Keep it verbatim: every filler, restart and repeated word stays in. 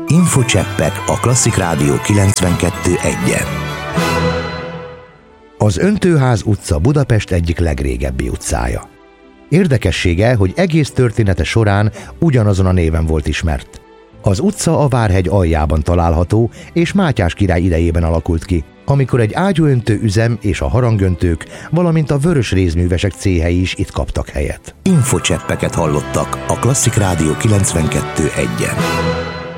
Infocseppek a Klasszik Rádió kilencvenkettő egyen. Az Öntőház utca Budapest egyik legrégebbi utcája. Érdekessége, hogy egész története során ugyanazon a néven volt ismert. Az utca a Várhegy aljában található, és Mátyás király idejében alakult ki, amikor egy ágyúöntő üzem és a harangöntők, valamint a vörös rézművesek céhei is itt kaptak helyet. Infocseppeket hallottak a Klasszik Rádió kilencvenkettő egyen.